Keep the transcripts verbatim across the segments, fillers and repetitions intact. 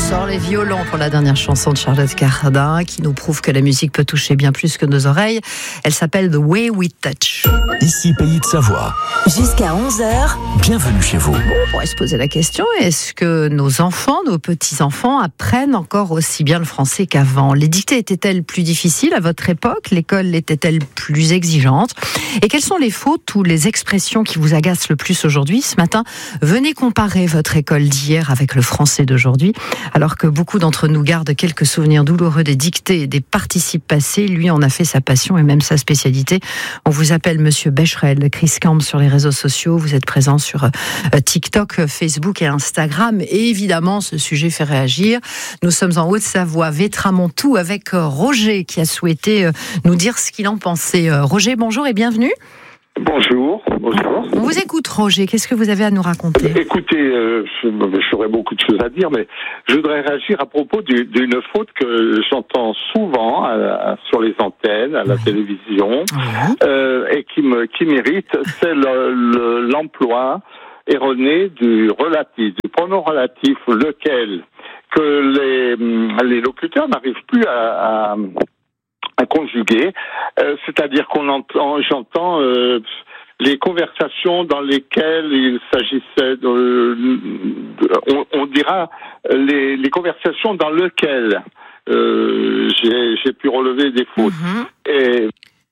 sort les violons pour la dernière chanson de Charlotte Cardin qui nous prouve que la musique peut toucher bien plus que nos oreilles. Elle s'appelle The Way We Touch. Ici Pays de Savoie. Jusqu'à onze heures. Bienvenue chez vous. On pourrait se poser la question, est-ce que nos enfants, nos petits-enfants apprennent encore aussi bien le français qu'avant ? Les dictées étaient-elles plus difficiles à votre époque ? L'école était-elle plus exigeante ? Et quelles sont les fautes ou les expressions qui vous agacent le plus aujourd'hui ? Ce matin, venez comparer votre école d'hier avec le français d'aujourd'hui. Alors que beaucoup d'entre nous gardent quelques souvenirs douloureux des dictées et des participes passés, lui en a fait sa passion et même sa spécialité. On vous appelle Monsieur Becherel, Chris Camp sur les réseaux sociaux. Vous êtes présent sur euh, TikTok, Facebook et Instagram. Et évidemment, ce sujet fait réagir. Nous sommes en Haute-Savoie, Vétramontou, avec euh, Roger qui a souhaité euh, nous dire ce qu'il en pensait. Euh, Roger, bonjour et bienvenue. Bonjour, bonjour. On vous écoute, Roger. Qu'est-ce que vous avez à nous raconter ? Écoutez, euh, j'aurais beaucoup de choses à dire, mais je voudrais réagir à propos du, d'une faute que j'entends souvent à, sur les antennes, à la oui. télévision, oui. euh, et qui me qui m'irrite, c'est le, le, l'emploi erroné du relatif, du pronom relatif, lequel que les, les locuteurs n'arrivent plus à, à à conjuguer, euh, c'est-à-dire qu'on entend, j'entends euh, les conversations dans lesquelles il s'agissait de, de on, on dira les, les conversations dans lesquelles euh, j'ai, j'ai pu relever des fautes. Mm-hmm. Et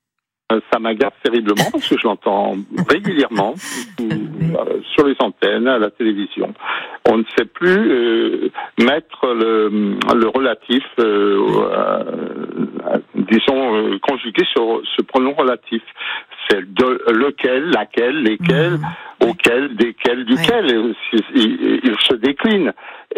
ça m'agace terriblement parce que je l'entends régulièrement euh, sur les antennes, à la télévision. On ne sait plus euh, mettre le, le relatif, euh, euh, disons, euh, conjugué sur ce pronom relatif. C'est de lequel, laquelle, lesquels, mmh. auquel, desquels, duquel. Oui. Il, il, il se décline. Et,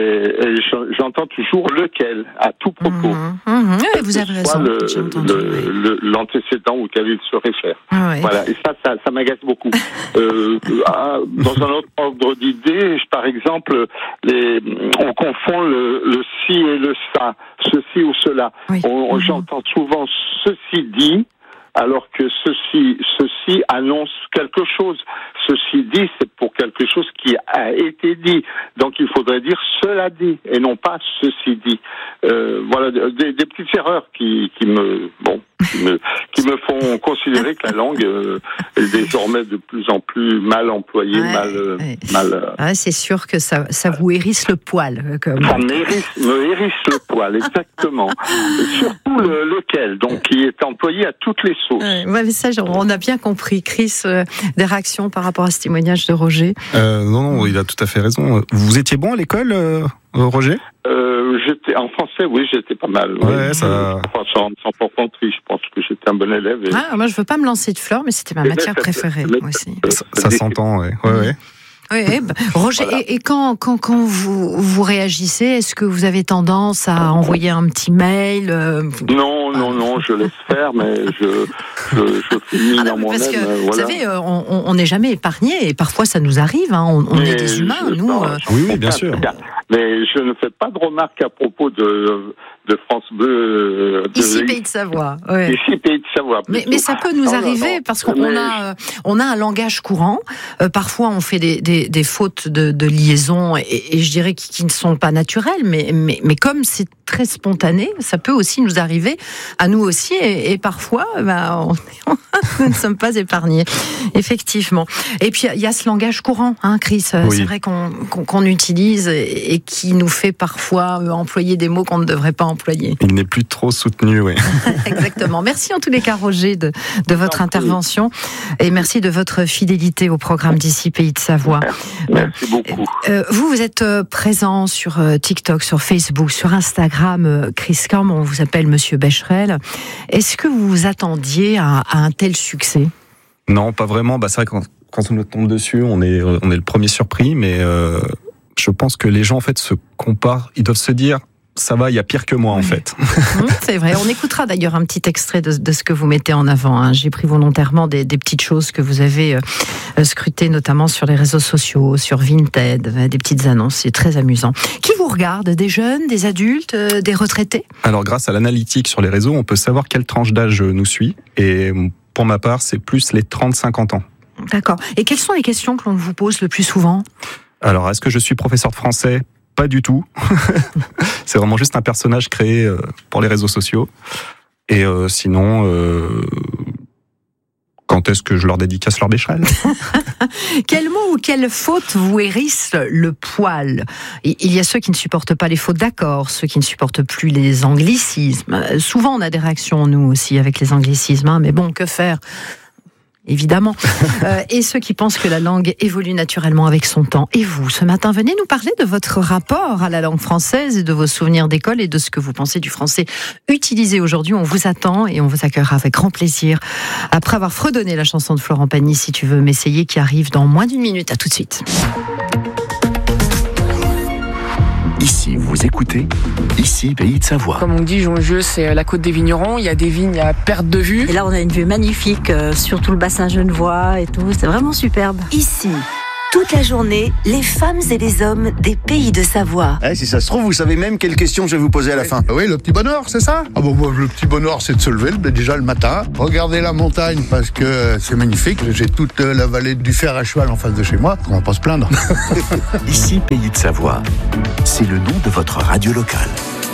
et j'entends toujours lequel, à tout propos. Mmh. Mmh. Oui, vous avez raison. Le, le, le, l'antécédent auquel il se réfère. Oui. Voilà. Et ça, ça, ça m'agace beaucoup. euh, dans un autre ordre d'idée, par exemple, les, on confond le, le si et le ça, ceci ou cela. Oui. On, mmh. J'entends souvent ceci dit, alors que ceci, ceci annonce quelque chose. Ceci dit, c'est pour quelque chose qui a été dit. Donc il faudrait dire cela dit, et non pas ceci dit. Euh, voilà, des, des petites erreurs qui, qui me, bon, qui me, qui me font considérer que la langue euh, est désormais de plus en plus mal employée, ouais, mal, ouais. mal. Euh... Ah, c'est sûr que ça, ça vous hérisse le poil. Comme... Ça m'hérisse, me hérisse le poil, exactement. Surtout le, lequel, donc qui est employé à toutes les sauces. Ouais, ouais, mais ça, on a bien compris, Chris. Euh, des réactions par rapport à ce témoignage de Roger ? euh, Non, non, il a tout à fait raison. Vous étiez bon à l'école, euh, Roger ? Euh, j'étais en français, oui, j'étais pas mal. Ouais, oui. ça. Sans, sans portenterie, je pense que j'étais un bon élève. Et... Ah, moi, je veux pas me lancer de fleurs, mais c'était ma et matière préférée, moi aussi. Ça, ça s'entend, ouais, ouais, ouais. Oui, bah, Roger, voilà. et, et quand, quand, quand vous, vous réagissez, est-ce que vous avez tendance à envoyer un petit mail euh, Non, non, non, je laisse faire, mais je, je, je finis ah dans mon parce aime. Que, voilà. Vous savez, on n'est jamais épargné, et parfois ça nous arrive, hein, on, on est des humains, nous. Non, euh... Oui, oui, bien sûr. Mais je ne fais pas de remarques à propos de, de France Bleu. De Ici, Pays de Savoie. Ouais. Ici, Pays de Savoie. Mais, mais ça peut nous non, arriver, non, non. parce qu'on mais... a, euh, on a un langage courant. Euh, parfois, on fait des, des, des fautes de, de liaison, et, et je dirais qui, qui ne sont pas naturelles, mais, mais, mais comme c'est très spontané, ça peut aussi nous arriver, à nous aussi, et, et parfois, bah, on, nous ne sommes pas épargnés, effectivement. Et puis, il y a ce langage courant, hein, Chris, oui. C'est vrai qu'on, qu'on, qu'on utilise et, et qui nous fait parfois employer des mots qu'on ne devrait pas employer. Il n'est plus trop soutenu, oui. Exactement. Merci en tous les cas, Roger, de, de votre intervention, et merci de votre fidélité au programme d'ici Pays de Savoie. Merci beaucoup. Euh, vous, vous êtes présent sur TikTok, sur Facebook, sur Instagram, Chris Camp, on vous appelle Monsieur Becherel. Est-ce que vous vous attendiez à, à un tel succès ? Non, pas vraiment. Bah, c'est vrai que quand, quand on nous tombe dessus, on est, on est le premier surpris, mais euh, je pense que les gens en fait se comparent. Ils doivent se dire, ça va, il y a pire que moi en fait. Mmh, c'est vrai. On écoutera d'ailleurs un petit extrait de, de ce que vous mettez en avant. Hein. J'ai pris volontairement des, des petites choses que vous avez euh, scrutées, notamment sur les réseaux sociaux, sur Vinted, des petites annonces. C'est très amusant. Qui vous regarde ? Des jeunes, des adultes, euh, des retraités ? Alors, grâce à l'analytique sur les réseaux, on peut savoir quelle tranche d'âge nous suit. Et pour ma part, c'est plus les trente à cinquante ans. D'accord. Et quelles sont les questions que l'on vous pose le plus souvent ? Alors, est-ce que je suis professeur de français ? pas du tout. C'est vraiment juste un personnage créé euh, pour les réseaux sociaux. Et euh, sinon, euh, quand est-ce que je leur dédicace leur bécherel? Quel mot ou quelle faute vous hérisse le poil? Il y a ceux qui ne supportent pas les fautes d'accord, ceux qui ne supportent plus les anglicismes. Souvent, on a des réactions, nous aussi, avec les anglicismes. Hein, mais bon, que faire? Évidemment. Euh, et ceux qui pensent que la langue évolue naturellement avec son temps. Et vous, ce matin, venez nous parler de votre rapport à la langue française et de vos souvenirs d'école et de ce que vous pensez du français utilisé aujourd'hui. On vous attend et on vous accueillera avec grand plaisir. Après avoir fredonné la chanson de Florent Pagny, Si tu veux m'essayer, qui arrive dans moins d'une minute. À tout de suite. Ici, vous écoutez Ici, Pays de Savoie. Comme on dit, Jongieu, c'est la côte des vignerons. Il y a des vignes à perte de vue. Et là, on a une vue magnifique euh, sur tout le bassin genevois et tout. C'est vraiment superbe. Ici, toute la journée, les femmes et les hommes des Pays de Savoie. Eh, si ça se trouve, vous savez même quelle question je vais vous poser à la fin. Oui, le petit bonheur, c'est ça? Ah bon, bon, le petit bonheur, c'est de se lever déjà le matin, regarder la montagne parce que c'est magnifique. J'ai toute la vallée du Fer à cheval en face de chez moi. On va pas se plaindre. Ici, Pays de Savoie. C'est le nom de votre radio locale.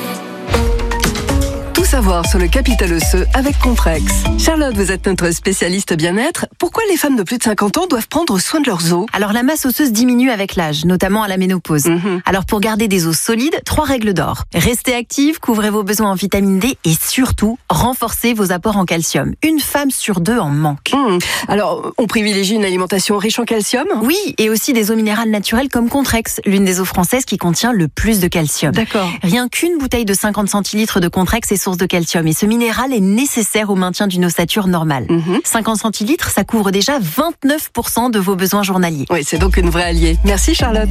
Tout savoir sur le capital osseux avec Comprex. Charlotte, vous êtes notre spécialiste bien-être. Pourquoi les femmes de plus de cinquante ans doivent prendre soin de leurs os? Alors la masse osseuse diminue avec l'âge, notamment à la ménopause. Mm-hmm. Alors pour garder des os solides, trois règles d'or. Restez active, couvrez vos besoins en vitamine D et surtout, renforcez vos apports en calcium. Une femme sur deux en manque. Mmh. Alors, on privilégie une alimentation riche en calcium? Oui, et aussi des eaux minérales naturelles comme Contrex, l'une des eaux françaises qui contient le plus de calcium. D'accord. Rien qu'une bouteille de cinquante centilitres de Contrex est source de calcium et ce minéral est nécessaire au maintien d'une ossature normale. Mmh. cinquante centilitres, ça couvre déjà vingt-neuf pour cent de vos besoins journaliers. Oui, c'est donc une vraie alliée. Merci Charlotte.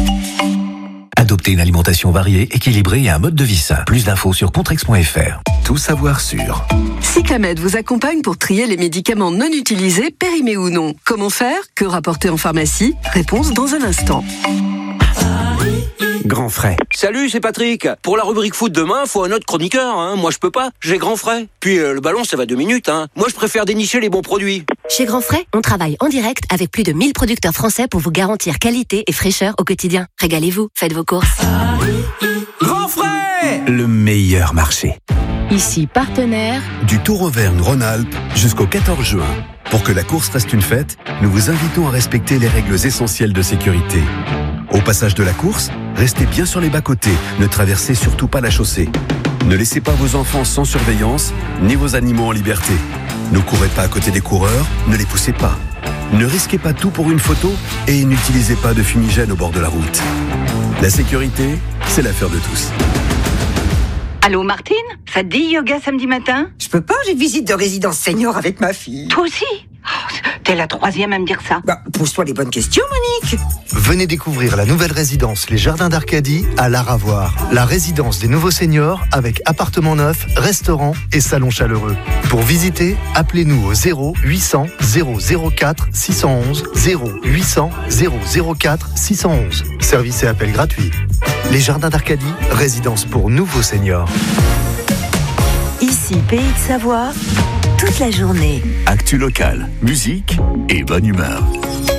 Adoptez une alimentation variée, équilibrée et un mode de vie sain. Plus d'infos sur contrex point f r. Tout savoir sur. Cyclamed vous accompagne pour trier les médicaments non utilisés, périmés ou non. Comment faire? Que rapporter en pharmacie? Réponse dans un instant. Grand frais. Salut, c'est Patrick. Pour la rubrique foot demain, faut un autre chroniqueur. Hein. Moi, je peux pas. J'ai Grand frais. Puis euh, le ballon, ça va deux minutes. Hein. Moi, je préfère dénicher les bons produits. Chez Grand frais, on travaille en direct avec plus de mille producteurs français pour vous garantir qualité et fraîcheur au quotidien. Régalez-vous, faites vos courses. Grand frais, le meilleur marché. Ici, partenaire du Tour Auvergne-Rhône-Alpes jusqu'au quatorze juin. Pour que la course reste une fête, nous vous invitons à respecter les règles essentielles de sécurité. Au passage de la course, restez bien sur les bas-côtés, ne traversez surtout pas la chaussée. Ne laissez pas vos enfants sans surveillance, ni vos animaux en liberté. Ne courez pas à côté des coureurs, ne les poussez pas. Ne risquez pas tout pour une photo et n'utilisez pas de fumigène au bord de la route. La sécurité, c'est l'affaire de tous. Allô Martine, ça te dit yoga samedi matin? Je peux pas, j'ai visite de résidence senior avec ma fille. Toi aussi? Oh, t'es la troisième à me dire ça. Bah, pose-toi les bonnes questions, Monique. Venez découvrir la nouvelle résidence Les Jardins d'Arcadie à Laravoir. La résidence des nouveaux seniors avec appartement neuf, restaurant et salon chaleureux. Pour visiter, appelez-nous au zéro huit cents zéro zéro quatre six cent onze, zéro huit cents zéro zéro quatre six cent onze. Service et appel gratuit. Les Jardins d'Arcadie, résidence pour nouveaux seniors. Ici, Pays de Savoie, toute la journée. Actu locale, musique et bonne humeur.